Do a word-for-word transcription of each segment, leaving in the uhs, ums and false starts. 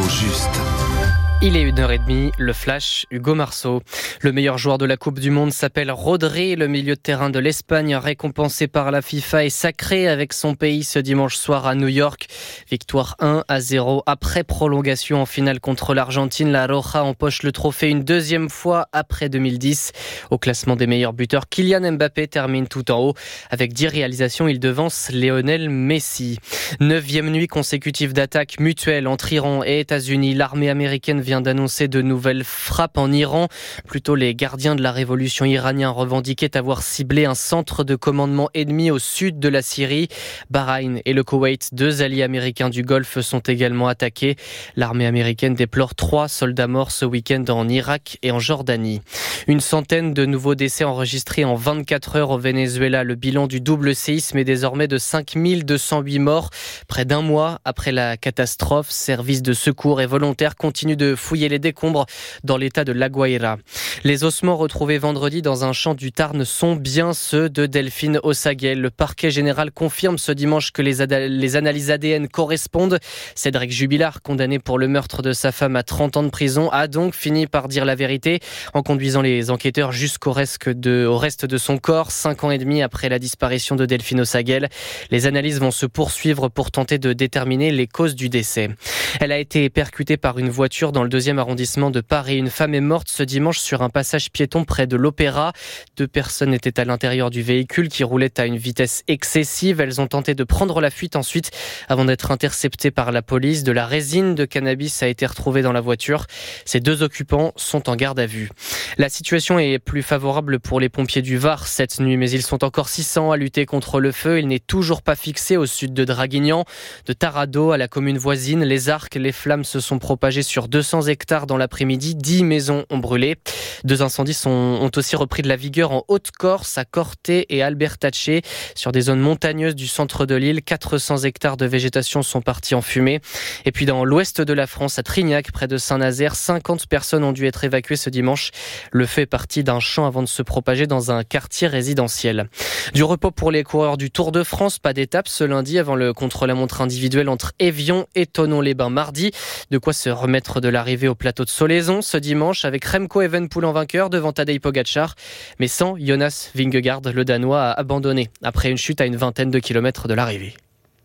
juste. Il est une heure trente, le Flash, Hugo Marceau. Le meilleur joueur de la Coupe du Monde s'appelle Rodri. Le milieu de terrain de l'Espagne, récompensé par la FIFA, est sacré avec son pays ce dimanche soir à New York. Victoire un à zéro après prolongation en finale contre l'Argentine. La Roja empoche le trophée une deuxième fois après deux mille dix. Au classement des meilleurs buteurs, Kylian Mbappé termine tout en haut. Avec dix réalisations, il devance Lionel Messi. Neuvième nuit consécutive d'attaques mutuelles entre Iran et États-Unis. L'armée américaine vient d'annoncer de nouvelles frappes en Iran. Plutôt, les gardiens de la révolution iranienne revendiquaient avoir ciblé un centre de commandement ennemi au sud de la Syrie. Bahreïn et le Koweït, deux alliés américains du Golfe, sont également attaqués. L'armée américaine déplore trois soldats morts ce week-end en Irak et en Jordanie. Une centaine de nouveaux décès enregistrés en vingt-quatre heures au Venezuela. Le bilan du double séisme est désormais de cinq mille deux cent huit morts. Près d'un mois après la catastrophe, services de secours et volontaires continuent de fouiller les décombres dans l'état de La Guaira. Les ossements retrouvés vendredi dans un champ du Tarn sont bien ceux de Delphine Osaguel. Le parquet général confirme ce dimanche que les, ad- les analyses A D N correspondent. Cédric Jubilard, condamné pour le meurtre de sa femme à trente ans de prison, a donc fini par dire la vérité en conduisant les enquêteurs jusqu'au reste de, au reste de son corps, cinq ans et demi après la disparition de Delphine Osaguel. Les analyses vont se poursuivre pour tenter de déterminer les causes du décès. Elle a été percutée par une voiture dans le deuxième arrondissement de Paris. Une femme est morte ce dimanche sur un passage piéton près de l'Opéra. Deux personnes étaient à l'intérieur du véhicule qui roulait à une vitesse excessive. Elles ont tenté de prendre la fuite ensuite avant d'être interceptées par la police. De la résine de cannabis a été retrouvée dans la voiture. Ces deux occupants sont en garde à vue. La situation est plus favorable pour les pompiers du Var cette nuit, mais ils sont encore six cents à lutter contre le feu. Il n'est toujours pas fixé au sud de Draguignan. De Tarado à la commune voisine, les Arcs, les flammes se sont propagées sur deux cents hectares dans l'après-midi. dix maisons ont brûlé. Deux incendies sont, ont aussi repris de la vigueur en Haute-Corse, à Corté et Albertaché. Sur des zones montagneuses du centre de l'île, quatre cents hectares de végétation sont partis en fumée. Et puis dans l'ouest de la France, à Trignac, près de Saint-Nazaire, cinquante personnes ont dû être évacuées ce dimanche. Le feu est parti d'un champ avant de se propager dans un quartier résidentiel. Du repos pour les coureurs du Tour de France, pas d'étape ce lundi avant le contre-la-montre individuel entre Évian et Thonon-les-Bains mardi. De quoi se remettre de l'arrivée au plateau de Solaison ce dimanche avec Remco Evenepoel en vainqueur devant Tadej Pogačar, mais sans Jonas Vingegaard. Le Danois a abandonné après une chute à une vingtaine de kilomètres de l'arrivée.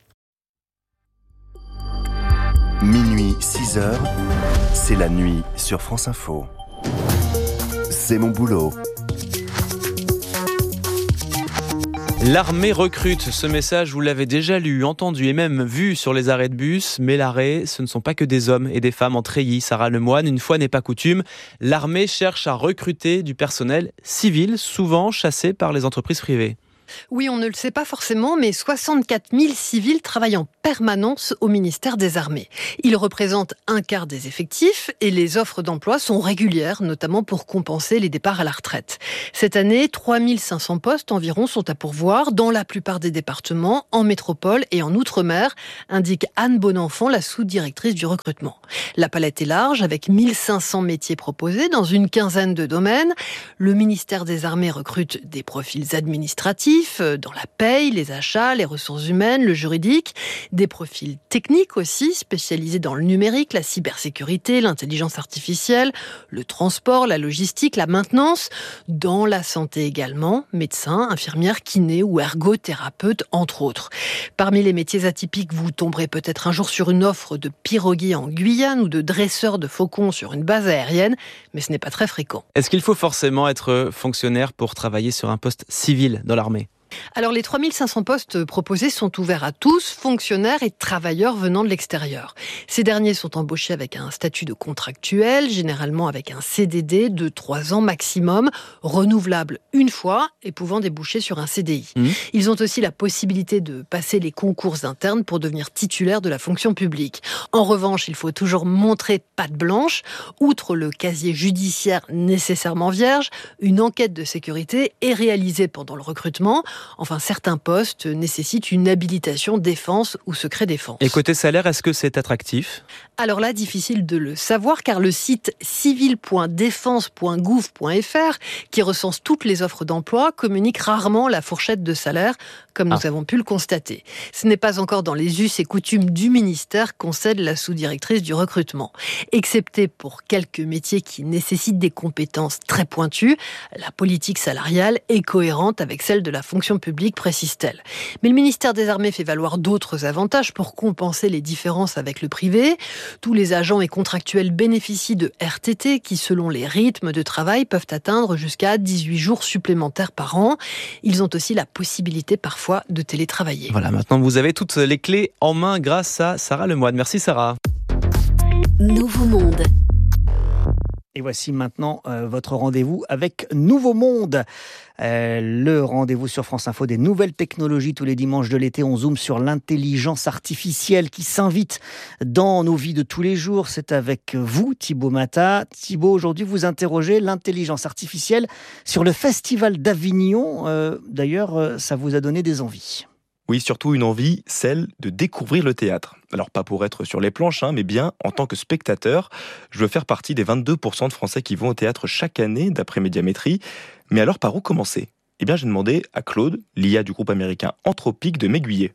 Minuit, six heures, c'est la nuit sur France Info. C'est mon boulot. L'armée recrute. Ce message, vous l'avez déjà lu, entendu et même vu sur les arrêts de bus. Mais l'arrêt, ce ne sont pas que des hommes et des femmes en treillis. Sarah Lemoine, une fois n'est pas coutume, l'armée cherche à recruter du personnel civil, souvent chassé par les entreprises privées. Oui, on ne le sait pas forcément, mais soixante-quatre mille civils travaillent en permanence au ministère des Armées. Ils représentent un quart des effectifs et les offres d'emploi sont régulières, notamment pour compenser les départs à la retraite. Cette année, trois mille cinq cents postes environ sont à pourvoir dans la plupart des départements, en métropole et en outre-mer, indique Anne Bonenfant, la sous-directrice du recrutement. La palette est large, avec mille cinq cents métiers proposés dans une quinzaine de domaines. Le ministère des Armées recrute des profils administratifs, dans la paye, les achats, les ressources humaines, le juridique, des profils techniques aussi, spécialisés dans le numérique, la cybersécurité, l'intelligence artificielle, le transport, la logistique, la maintenance, dans la santé également, médecins, infirmières, kinés ou ergothérapeutes, entre autres. Parmi les métiers atypiques, vous tomberez peut-être un jour sur une offre de piroguier en Guyane ou de dresseur de faucons sur une base aérienne, mais ce n'est pas très fréquent. Est-ce qu'il faut forcément être fonctionnaire pour travailler sur un poste civil dans l'armée ? Alors les trois mille cinq cents postes proposés sont ouverts à tous, fonctionnaires et travailleurs venant de l'extérieur. Ces derniers sont embauchés avec un statut de contractuel, généralement avec un C D D de trois ans maximum, renouvelable une fois et pouvant déboucher sur un C D I. Mmh. Ils ont aussi la possibilité de passer les concours internes pour devenir titulaires de la fonction publique. En revanche, il faut toujours montrer patte blanche. Outre le casier judiciaire nécessairement vierge, une enquête de sécurité est réalisée pendant le recrutement. Enfin, certains postes nécessitent une habilitation défense ou secret défense. Et côté salaire, est-ce que c'est attractif ? Alors là, difficile de le savoir car le site civil point défense point gouv point f r, qui recense toutes les offres d'emploi, communique rarement la fourchette de salaire, comme nous ah. avons pu le constater. Ce n'est pas encore dans les us et coutumes du ministère, concède la sous-directrice du recrutement. Excepté pour quelques métiers qui nécessitent des compétences très pointues, la politique salariale est cohérente avec celle de la fonction publique, précise-t-elle. Mais le ministère des Armées fait valoir d'autres avantages pour compenser les différences avec le privé. Tous les agents et contractuels bénéficient de R T T qui, selon les rythmes de travail, peuvent atteindre jusqu'à dix-huit jours supplémentaires par an. Ils ont aussi la possibilité parfois de télétravailler. Voilà, maintenant vous avez toutes les clés en main grâce à Sarah Lemoine. Merci Sarah. Nouveau Monde. Et voici maintenant euh, votre rendez-vous avec Nouveau Monde. Euh, le rendez-vous sur France Info des nouvelles technologies tous les dimanches de l'été. On zoome sur l'intelligence artificielle qui s'invite dans nos vies de tous les jours. C'est avec vous, Thibaut Mata. Thibaut, aujourd'hui, vous interrogez l'intelligence artificielle sur le Festival d'Avignon. Euh, d'ailleurs, ça vous a donné des envies. Oui, surtout une envie, celle de découvrir le théâtre. Alors pas pour être sur les planches, hein, mais bien en tant que spectateur. Je veux faire partie des vingt-deux pour cent de Français qui vont au théâtre chaque année, d'après Médiamétrie. Mais alors par où commencer ? Eh bien j'ai demandé à Claude, l'I A du groupe américain Anthropic, de m'aiguiller.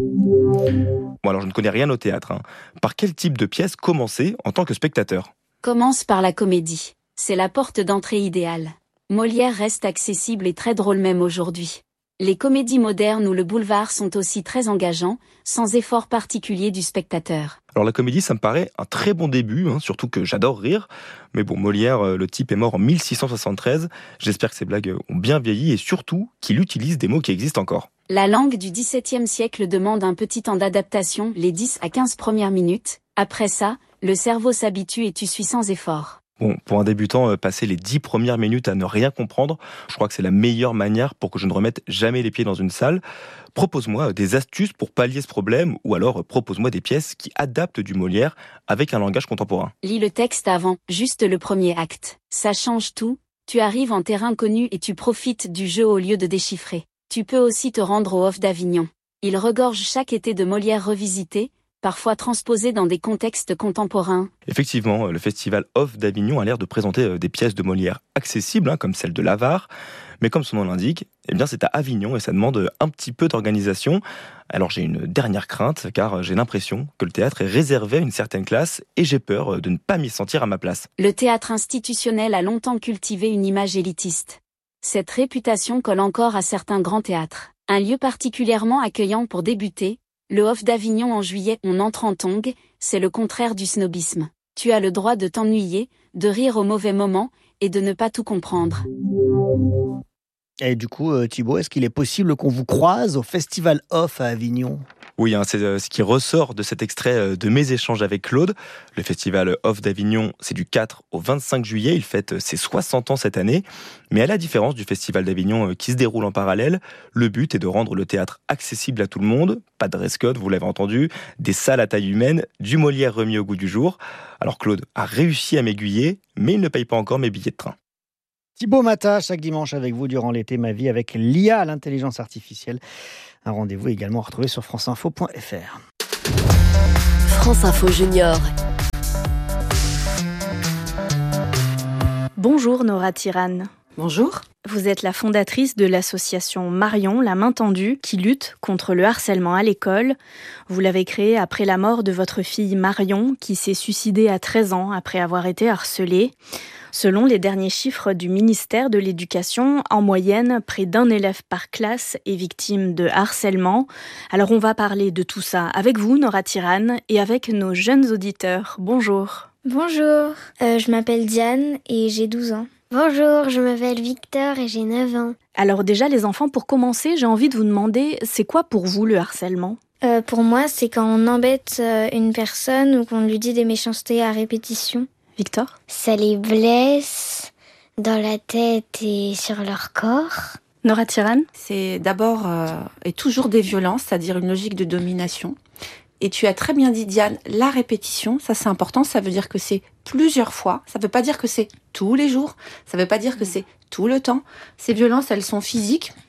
Bon alors je ne connais rien au théâtre. Hein. Par quel type de pièce commencer en tant que spectateur ? Commence par la comédie. C'est la porte d'entrée idéale. Molière reste accessible et très drôle même aujourd'hui. Les comédies modernes ou le boulevard sont aussi très engageants, sans effort particulier du spectateur. Alors la comédie, ça me paraît un très bon début, hein, surtout que j'adore rire. Mais bon, Molière, le type est mort en mille six cent soixante-treize. J'espère que ces blagues ont bien vieilli et surtout qu'il utilise des mots qui existent encore. La langue du dix-septième siècle demande un petit temps d'adaptation, les dix à quinze premières minutes. Après ça, le cerveau s'habitue et tu suis sans effort. Bon, pour un débutant, euh, passer les dix premières minutes à ne rien comprendre, je crois que c'est la meilleure manière pour que je ne remette jamais les pieds dans une salle. Propose-moi des astuces pour pallier ce problème, ou alors euh, propose-moi des pièces qui adaptent du Molière avec un langage contemporain. Lis le texte avant, juste le premier acte. Ça change tout, tu arrives en terrain connu et tu profites du jeu au lieu de déchiffrer. Tu peux aussi te rendre au Off d'Avignon. Il regorge chaque été de Molière revisité, parfois transposé dans des contextes contemporains. Effectivement, le festival Off d'Avignon a l'air de présenter des pièces de Molière accessibles, hein, comme celle de l'Avare. Mais comme son nom l'indique, eh bien c'est à Avignon et ça demande un petit peu d'organisation. Alors j'ai une dernière crainte, car j'ai l'impression que le théâtre est réservé à une certaine classe et j'ai peur de ne pas m'y sentir à ma place. Le théâtre institutionnel a longtemps cultivé une image élitiste. Cette réputation colle encore à certains grands théâtres. Un lieu particulièrement accueillant pour débuter, le Off d'Avignon en juillet, on entre en tongue, c'est le contraire du snobisme. Tu as le droit de t'ennuyer, de rire au mauvais moment et de ne pas tout comprendre. Et du coup, Thibaut, est-ce qu'il est possible qu'on vous croise au Festival Off à Avignon ? Oui, hein, c'est ce qui ressort de cet extrait de mes échanges avec Claude. Le festival Off d'Avignon, c'est du quatre au vingt-cinq juillet. Il fête ses soixante ans cette année. Mais à la différence du festival d'Avignon qui se déroule en parallèle, le but est de rendre le théâtre accessible à tout le monde. Pas de dress code, vous l'avez entendu. Des salles à taille humaine, du Molière remis au goût du jour. Alors Claude a réussi à m'aiguiller, mais il ne paye pas encore mes billets de train. Thibaut Mata, chaque dimanche avec vous durant l'été, ma vie avec l'I A, l'intelligence artificielle. Un rendez-vous également à retrouver sur france info point f r. France Info Junior. Bonjour Nora Tirane. Bonjour. Vous êtes la fondatrice de l'association Marion, la main tendue, qui lutte contre le harcèlement à l'école. Vous l'avez créée après la mort de votre fille Marion, qui s'est suicidée à treize ans après avoir été harcelée. Selon les derniers chiffres du ministère de l'Éducation, en moyenne, près d'un élève par classe est victime de harcèlement. Alors on va parler de tout ça avec vous, Nora Tirane, et avec nos jeunes auditeurs. Bonjour. Bonjour, euh, je m'appelle Diane et j'ai douze ans. Bonjour, je m'appelle Victor et j'ai neuf ans. Alors déjà les enfants, pour commencer, j'ai envie de vous demander, c'est quoi pour vous le harcèlement ? euh, Pour moi, c'est quand on embête une personne ou qu'on lui dit des méchancetés à répétition. Victor ? Ça les blesse dans la tête et sur leur corps. Nora Tirane ? C'est d'abord euh, et toujours des violences, c'est-à-dire une logique de domination. Et tu as très bien dit, Diane, la répétition, ça c'est important, ça veut dire que c'est plusieurs fois, ça veut pas dire que c'est tous les jours, ça veut pas dire que c'est tout le temps. Ces violences, elles sont physiques,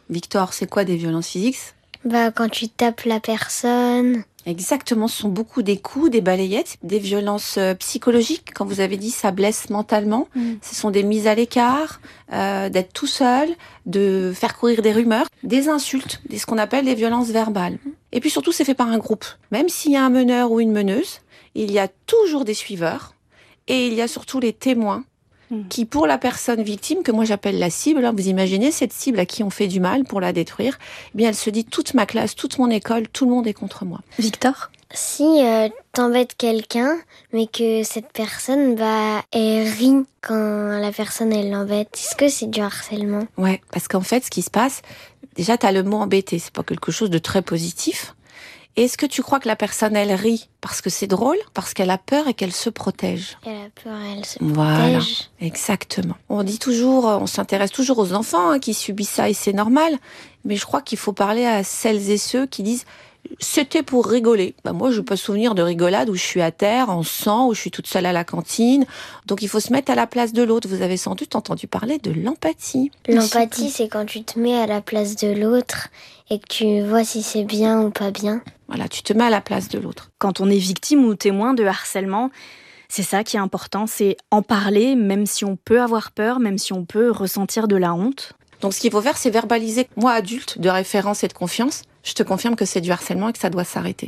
Victor, c'est quoi des violences physiques ? Bah, quand tu tapes la personne. Exactement, ce sont beaucoup des coups, des balayettes, des violences euh, psychologiques. Quand vous avez dit ça blesse mentalement, mmh. ce sont des mises à l'écart, euh, d'être tout seul, de faire courir des rumeurs, des insultes, des, ce qu'on appelle des violences verbales. Et puis surtout, c'est fait par un groupe. Même s'il y a un meneur ou une meneuse, il y a toujours des suiveurs et il y a surtout les témoins qui, pour la personne victime, que moi j'appelle la cible, vous imaginez cette cible à qui on fait du mal pour la détruire, eh bien elle se dit toute ma classe, toute mon école, tout le monde est contre moi. Victor ? Si euh, t'embêtes quelqu'un, mais que cette personne, bah, elle rit quand la personne elle l'embête, est-ce que c'est du harcèlement ? Ouais, parce qu'en fait, ce qui se passe, déjà t'as le mot embêter, c'est pas quelque chose de très positif. Est-ce que tu crois que la personne, elle rit parce que c'est drôle, parce qu'elle a peur et qu'elle se protège ? Elle a peur, elle se Voilà, protège. Exactement. On dit toujours, on s'intéresse toujours aux enfants hein, qui subissent ça et c'est normal. Mais je crois qu'il faut parler à celles et ceux qui disent « c'était pour rigoler ». Bah moi, je peux souvenir de rigolades où je suis à terre, en sang, où je suis toute seule à la cantine. Donc il faut se mettre à la place de l'autre. Vous avez sans doute entendu parler de l'empathie. L'empathie, c'est quand tu te mets à la place de l'autre et que tu vois si c'est bien ou pas bien. Voilà, tu te mets à la place de l'autre. Quand on est victime ou témoin de harcèlement, c'est ça qui est important, c'est en parler, même si on peut avoir peur, même si on peut ressentir de la honte. Donc ce qu'il faut faire, c'est verbaliser. Moi, adulte, de référence et de confiance, je te confirme que c'est du harcèlement et que ça doit s'arrêter.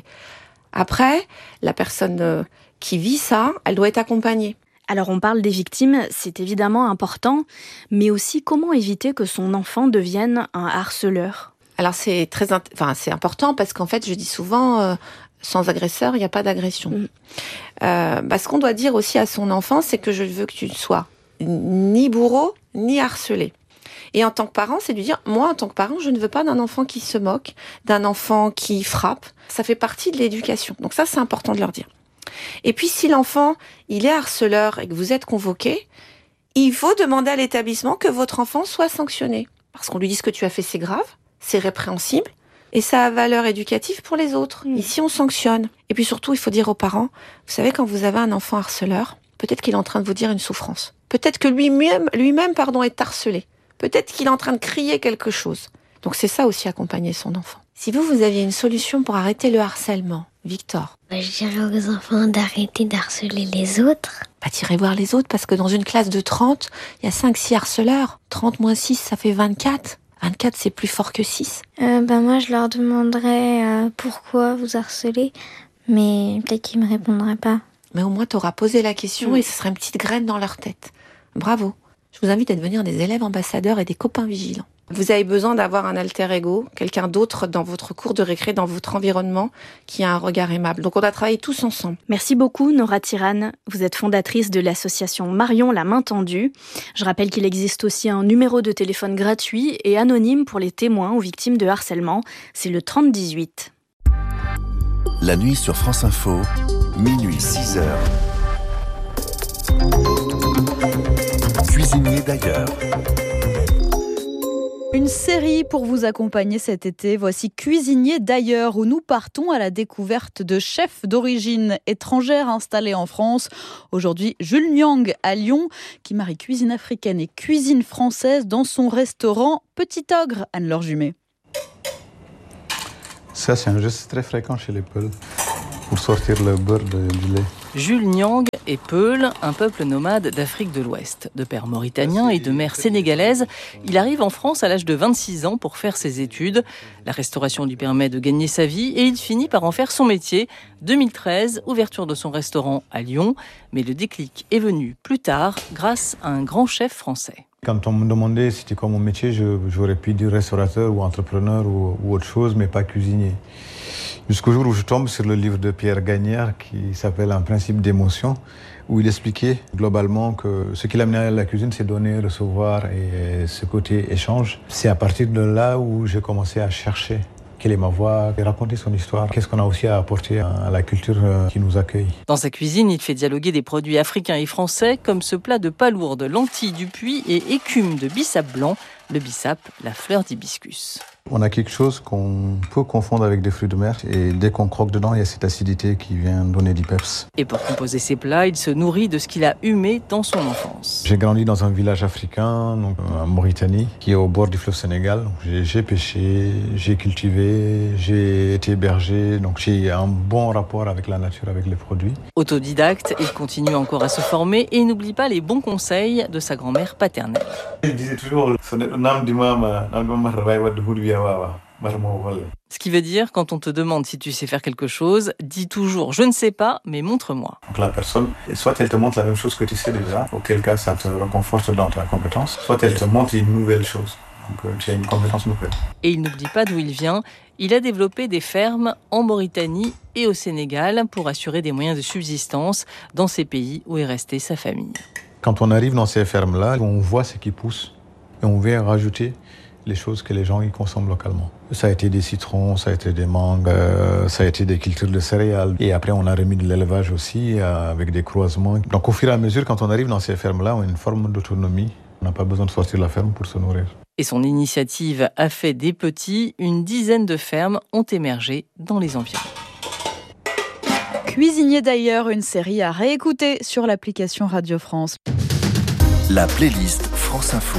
Après, la personne qui vit ça, elle doit être accompagnée. Alors on parle des victimes, c'est évidemment important, mais aussi comment éviter que son enfant devienne un harceleur ? Alors c'est très, int- enfin c'est important parce qu'en fait je dis souvent euh, sans agresseur il n'y a pas d'agression. Mmh. Euh, bah, ce qu'on doit dire aussi à son enfant, c'est que je veux que tu ne sois ni bourreau ni harcelé. Et en tant que parent, c'est de lui dire moi en tant que parent, je ne veux pas d'un enfant qui se moque, d'un enfant qui frappe. Ça fait partie de l'éducation. Donc ça c'est important de leur dire. Et puis si l'enfant il est harceleur et que vous êtes convoqué, il faut demander à l'établissement que votre enfant soit sanctionné parce qu'on lui dit ce que tu as fait c'est grave. C'est répréhensible et ça a valeur éducative pour les autres. Mmh. Ici, on sanctionne. Et puis surtout, il faut dire aux parents, vous savez, quand vous avez un enfant harceleur, peut-être qu'il est en train de vous dire une souffrance. Peut-être que lui-même, lui-même pardon, est harcelé. Peut-être qu'il est en train de crier quelque chose. Donc c'est ça aussi, accompagner son enfant. Si vous, vous aviez une solution pour arrêter le harcèlement, Victor ? Bah, je dirais aux enfants d'arrêter d'harceler les autres. Bah, tirez voir les autres, parce que dans une classe de trente, il y a cinq six harceleurs. trente moins six, ça fait vingt-quatre. vingt-quatre, c'est plus fort que six. Euh, ben moi, je leur demanderais euh, pourquoi vous harcelez, mais peut-être qu'ils me répondraient pas. Mais au moins, tu auras posé la question mmh. et ce sera une petite graine dans leur tête. Bravo. Je vous invite à devenir des élèves ambassadeurs et des copains vigilants. Vous avez besoin d'avoir un alter ego, quelqu'un d'autre dans votre cours de récré, dans votre environnement, qui a un regard aimable. Donc on a travaillé tous ensemble. Merci beaucoup Nora Tirane. Vous êtes fondatrice de l'association Marion la main tendue. Je rappelle qu'il existe aussi un numéro de téléphone gratuit et anonyme pour les témoins ou victimes de harcèlement. C'est le trente dix-huit. La nuit sur France Info, minuit six heures. Cuisinier d'ailleurs. Une série pour vous accompagner cet été. Voici Cuisinier d'ailleurs, où nous partons à la découverte de chefs d'origine étrangère installés en France. Aujourd'hui, Jules Nyang à Lyon, qui marie cuisine africaine et cuisine française dans son restaurant Petit Ogre. Anne-Laure Jumet. Ça, c'est un geste très fréquent chez les Peuls pour sortir le beurre de, du lait. Jules Nyang est Peul, un peuple nomade d'Afrique de l'Ouest. De père mauritanien et de mère sénégalaise, il arrive en France à l'âge de vingt-six ans pour faire ses études. La restauration lui permet de gagner sa vie et il finit par en faire son métier. deux mille treize, ouverture de son restaurant à Lyon. Mais le déclic est venu plus tard grâce à un grand chef français. Quand on me demandait si c'était quoi mon métier, je, j'aurais pu dire restaurateur ou entrepreneur ou, ou autre chose, mais pas cuisinier. Jusqu'au jour où je tombe sur le livre de Pierre Gagnard qui s'appelle Un principe d'émotion, où il expliquait globalement que ce qui l'amenait à la cuisine, c'est donner, recevoir et ce côté échange. C'est à partir de là où j'ai commencé à chercher quelle est ma voix et raconter son histoire. Qu'est-ce qu'on a aussi à apporter à la culture qui nous accueille. Dans sa cuisine, il fait dialoguer des produits africains et français, comme ce plat de palourdes, lentilles du Puy et écume de bissap blanc. Le bissap, la fleur d'hibiscus. On a quelque chose qu'on peut confondre avec des fruits de mer et dès qu'on croque dedans, il y a cette acidité qui vient donner du peps. Et pour composer ses plats, il se nourrit de ce qu'il a humé dans son enfance. J'ai grandi dans un village africain, donc en Mauritanie, qui est au bord du fleuve Sénégal. J'ai, j'ai pêché, j'ai cultivé, j'ai été hébergé, donc j'ai un bon rapport avec la nature, avec les produits. Autodidacte, il continue encore à se former et n'oublie pas les bons conseils de sa grand-mère paternelle. Je disais toujours, ce qui veut dire, quand on te demande si tu sais faire quelque chose, dis toujours « je ne sais pas, mais montre-moi ». Donc la personne, soit elle te montre la même chose que tu sais déjà, auquel cas ça te reconforte dans ta compétence, soit elle te montre une nouvelle chose. Donc tu as une compétence nouvelle. Et il n'oublie pas d'où il vient. Il a développé des fermes en Mauritanie et au Sénégal pour assurer des moyens de subsistance dans ces pays où est restée sa famille. Quand on arrive dans ces fermes-là, on voit ce qui pousse et on vient rajouter les choses que les gens y consomment localement. Ça a été des citrons, ça a été des mangues, ça a été des cultures de céréales. Et après, on a remis de l'élevage aussi avec des croisements. Donc au fur et à mesure, quand on arrive dans ces fermes-là, on a une forme d'autonomie. On n'a pas besoin de sortir de la ferme pour se nourrir. Et son initiative a fait des petits. Une dizaine de fermes ont émergé dans les environs. Cuisinier d'ailleurs, une série à réécouter sur l'application Radio France. La playlist France Info.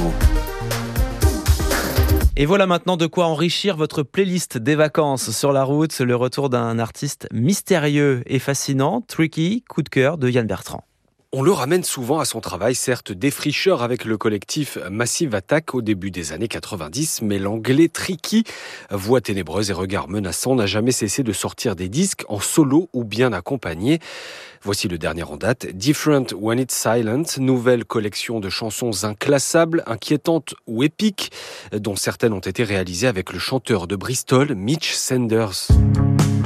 Et voilà maintenant de quoi enrichir votre playlist des vacances sur la route. Le retour d'un artiste mystérieux et fascinant, Tricky, coup de cœur de Yann Bertrand. On le ramène souvent à son travail, certes défricheur avec le collectif Massive Attack au début des années quatre-vingt-dix, mais l'anglais Tricky, voix ténébreuse et regard menaçant, n'a jamais cessé de sortir des disques en solo ou bien accompagné. Voici le dernier en date, Different When It's Silent, nouvelle collection de chansons inclassables, inquiétantes ou épiques, dont certaines ont été réalisées avec le chanteur de Bristol, Mitch Sanders.